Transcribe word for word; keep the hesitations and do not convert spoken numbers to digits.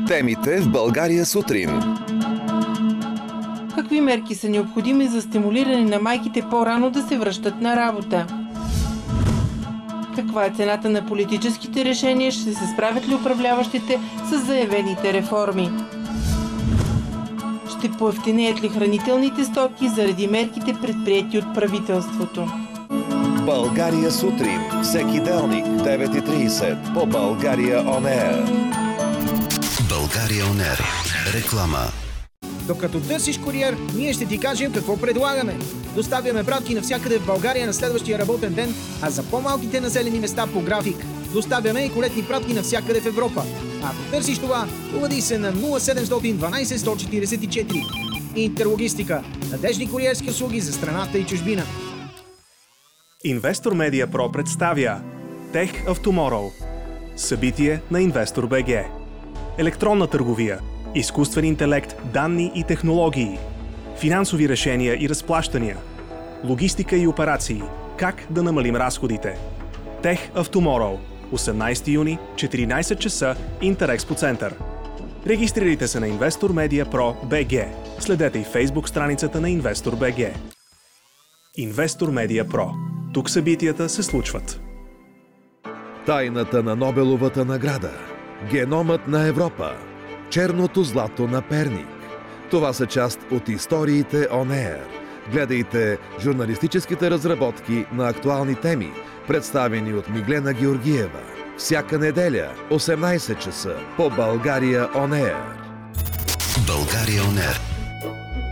Темите в България сутрин. Какви мерки са необходими за стимулиране на майките по-рано да се връщат на работа? Каква е цената на политическите решения? Ще се справят ли управляващите с заявените реформи? Ще поевтинеят ли хранителните стоки заради мерките, предприети от правителството? България сутрин. Всеки делник, девет и трийсет по България Он Ер. България Он Ер. Реклама. Докато търсиш куриер, ние ще ти кажем какво предлагаме. Доставяме пратки навсякъде в България на следващия работен ден, а за по-малките населени места по график. Доставяме и колетни пратки навсякъде в Европа. А ако търсиш това, обади се на нула седемстотин дванайсет сто четирийсет и четири. Интерлогистика. Надежни куриерски услуги за страната и чужбина. Investor Media Pro представя Tech of Tomorrow. Събитие на InvestorBG. Електронна търговия, изкуствен интелект, данни и технологии, финансови решения и разплащания, логистика и операции, как да намалим разходите. Tech of Tomorrow. осемнайсети юни, четиринайсет часа, Интерекспо център. Регистрирайте се на Investor Media Pro би джи. Следете и Facebook страницата на InvestorBG. Investor Media Pro. Тук събитията се случват. Тайната на Нобеловата награда. Геномът на Европа. Черното злато на Перник. Това са част от историите Он Ер. Гледайте журналистическите разработки на актуални теми, представени от Миглена Георгиева. Всяка неделя, осемнайсет часа, по България Он Ер. България Он Ер.